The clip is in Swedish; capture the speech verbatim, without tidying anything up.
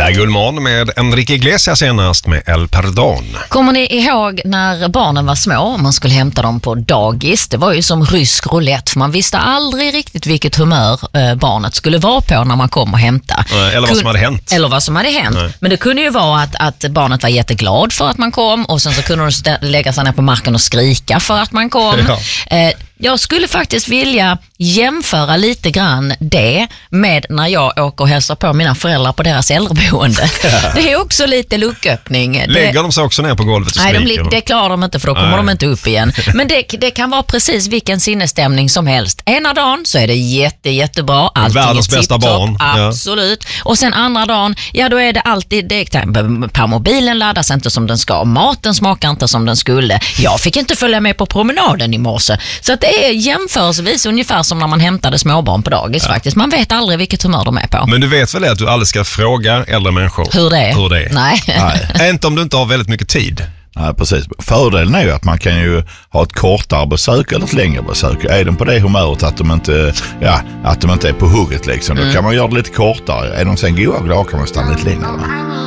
Där Gullman med Enrique Iglesias senast med El Perdón. Kommer ni ihåg när barnen var små och man skulle hämta dem på dagis? Det var ju som rysk roulette, för man visste aldrig riktigt vilket humör eh, barnet skulle vara på när man kom och hämta. Eller vad Kun- som hade hänt. Eller vad som hade hänt. Nej. Men det kunde ju vara att, att barnet var jätteglad för att man kom, och sen så kunde de stä- lägga sig ner på marken och skrika för att man kom. Ja. Eh, jag skulle faktiskt vilja jämföra lite grann det med när jag åker och hälsar på mina föräldrar på deras äldreboende. Det är också lite lucköppning. Lägger det, de sig också ner på golvet och nej, de, skriker? li- det klarar de inte, för då kommer Nej. de inte upp igen. Men det, det kan vara precis vilken sinnesstämning som helst. Ena dagen så är det jätte, jättebra. Allting Världens är bästa tipptopp, barn. Ja. Absolut. Och sen andra dagen, ja då är det alltid det, per mobilen laddas inte som den ska. Maten smakar inte som den skulle. Jag fick inte följa med på promenaden i morse. Så att det är jämförelsevis ungefär som när man hämtade småbarn på dagis ja. faktiskt. Man vet aldrig vilket humör de är på. Men du vet väl det att du aldrig ska fråga äldre människor Hur det är? Hur det är. Nej. Nej. Inte om du inte har väldigt mycket tid. Nej, precis. Fördelen är ju att man kan ju ha ett kortare besök eller ett längre besök. Är de på det humöret att de inte, ja, att de inte är på hugget liksom, då Mm. kan man göra det lite kortare. Är de sen goa och glada kan man stanna lite längre.